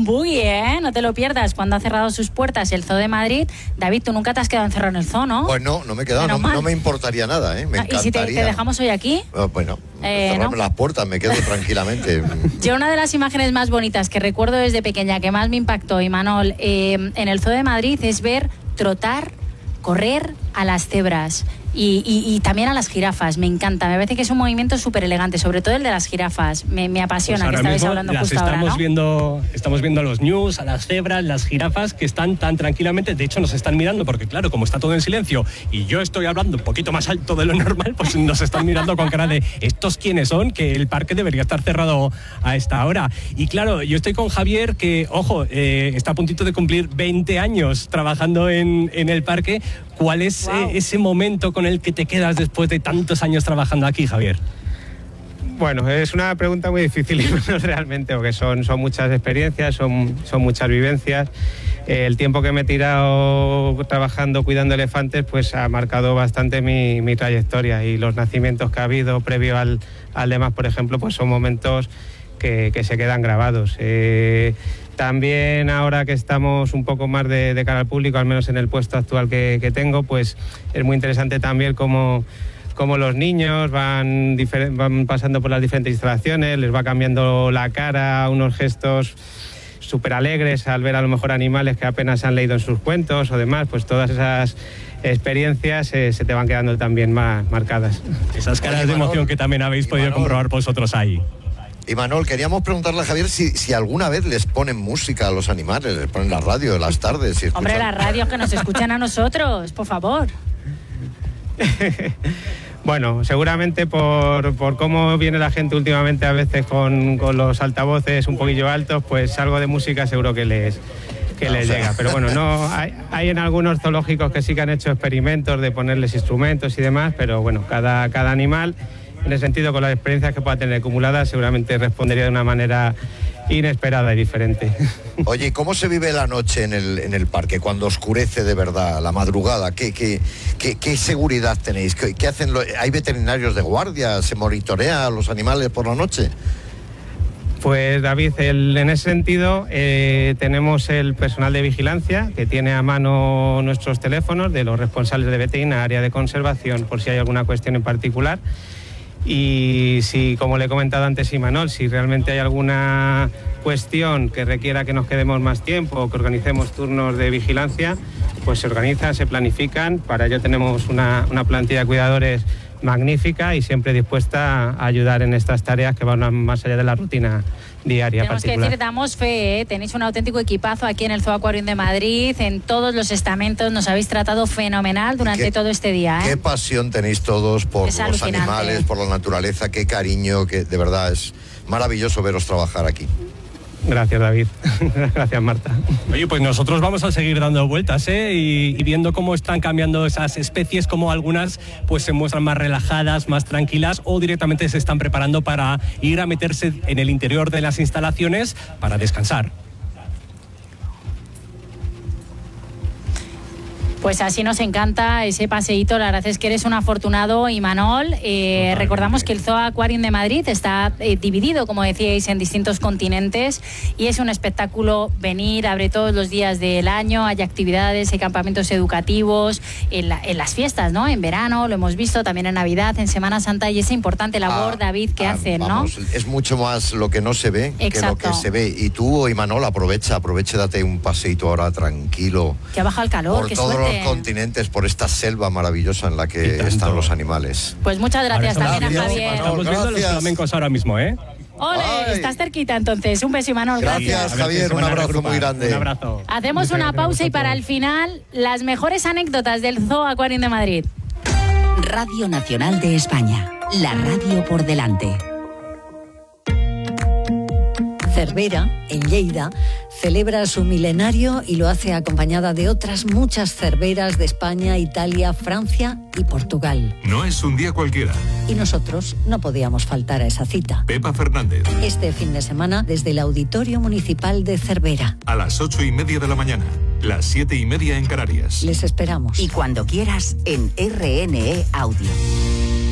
un buggy, ¿eh? No te lo pierdas. Cuando ha cerrado sus puertas el Zoo de Madrid. David, tú nunca te has quedado encerrado en el zoo, ¿no? Pues no me he quedado, no me importaría nada, ¿eh? Me encantaría. ¿Y si te dejamos hoy aquí? Bueno, cerrarme las puertas, me quedo tranquilamente. Yo una de las imágenes más bonitas que recuerdo desde pequeña, que más me impactó, Imanol, en el Zoo de Madrid, es ver trotar, correr a las cebras. Y también a las jirafas, me encanta, me parece que es un movimiento súper elegante, sobre todo el de las jirafas, me apasiona, pues que estabais hablando justo ahora, ¿no? Estamos viendo a los ñus, a las cebras, las jirafas que están tan tranquilamente, de hecho nos están mirando porque claro, como está todo en silencio y yo estoy hablando un poquito más alto de lo normal, pues nos están mirando con cara de ¿estos quiénes son? Que el parque debería estar cerrado a esta hora. Y claro, yo estoy con Javier que, ojo, está a puntito de cumplir 20 años trabajando en el parque. ¿Cuál es ese momento con el que te quedas después de tantos años trabajando aquí, Javier? Bueno, es una pregunta muy difícil realmente, porque son muchas experiencias, son muchas vivencias. El tiempo que me he tirado trabajando, cuidando elefantes, pues ha marcado bastante mi trayectoria, y los nacimientos que ha habido previo al demás, por ejemplo, pues son momentos que se quedan grabados. También ahora que estamos un poco más de cara al público, al menos en el puesto actual que tengo, pues es muy interesante también cómo los niños van pasando por las diferentes instalaciones, les va cambiando la cara, unos gestos súper alegres al ver a lo mejor animales que apenas han leído en sus cuentos o demás, pues todas esas experiencias se te van quedando también más marcadas. Esas caras de emoción que también habéis podido comprobar vosotros ahí. Imanol, queríamos preguntarle a Javier si alguna vez les ponen música a los animales, les ponen la radio en las tardes. Hombre, las radios que nos escuchan a nosotros, por favor. Bueno, seguramente por cómo viene la gente últimamente a veces con los altavoces un poquillo altos, pues algo de música seguro que les llega. Pero bueno, no hay en algunos zoológicos que sí que han hecho experimentos de ponerles instrumentos y demás, pero bueno, cada animal, en ese sentido, con las experiencias que pueda tener acumuladas, seguramente respondería de una manera inesperada y diferente. Oye, ¿cómo se vive la noche en el parque, cuando oscurece de verdad, la madrugada? ¿Qué seguridad tenéis? ¿Qué hacen? ¿Hay veterinarios de guardia? ¿Se monitorea a los animales por la noche? Pues David, en ese sentido tenemos el personal de vigilancia que tiene a mano nuestros teléfonos de los responsables de veterinaria, de conservación, por si hay alguna cuestión en particular. Y si, como le he comentado antes Imanol, si realmente hay alguna cuestión que requiera que nos quedemos más tiempo o que organicemos turnos de vigilancia, pues se organizan, se planifican. Para ello tenemos una plantilla de cuidadores magnífica y siempre dispuesta a ayudar en estas tareas que van más allá de la rutina diaria. Tenemos que decir, damos fe, ¿eh? Tenéis un auténtico equipazo aquí en el Zoo Aquarium de Madrid, en todos los estamentos, nos habéis tratado fenomenal durante todo este día, ¿eh? Qué pasión tenéis todos por los animales, por la naturaleza, qué cariño, que de verdad es maravilloso veros trabajar aquí. Gracias, David. Gracias, Marta. Oye, pues nosotros vamos a seguir dando vueltas, y viendo cómo están cambiando esas especies, cómo algunas pues se muestran más relajadas, más tranquilas, o directamente se están preparando para ir a meterse en el interior de las instalaciones para descansar. Pues así nos encanta ese paseíto, la verdad es que eres un afortunado, Imanol. Recordamos que el Zoo Aquarium de Madrid está dividido, como decíais, en distintos continentes, y es un espectáculo venir, abre todos los días del año, hay actividades, hay campamentos educativos, en las fiestas, ¿no? En verano, lo hemos visto, también en Navidad, en Semana Santa, y esa importante labor, David, que hacen, vamos, ¿no? Es mucho más lo que no se ve que lo que se ve. Y tú, Imanol, aprovecha, date un paseíto ahora tranquilo. Que ha bajado el calor, que suerte. Continentes, por esta selva maravillosa en la que están los animales. Pues muchas gracias también a Javier. Estamos viendo los flamencos ahora mismo, ¿eh? Ole, estás cerquita entonces. Un beso, Imanol. Gracias, Javier. Un abrazo muy grande. Un abrazo. Hacemos una pausa y para el final, las mejores anécdotas del Zoo Aquarium de Madrid. Radio Nacional de España. La radio por delante. Cervera, en Lleida, celebra su milenario y lo hace acompañada de otras muchas cerveras de España, Italia, Francia y Portugal. No es un día cualquiera. Y nosotros no podíamos faltar a esa cita. Pepa Fernández. Este fin de semana desde el Auditorio Municipal de Cervera. A las 8:30 de la mañana, las 7:30 en Canarias. Les esperamos. Y cuando quieras en RNE Audio.